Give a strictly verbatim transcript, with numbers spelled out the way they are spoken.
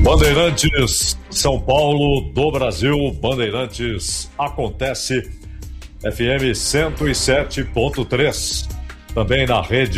Bandeirantes, São Paulo, do Brasil, Bandeirantes acontece, F M cento e sete ponto três, também na rede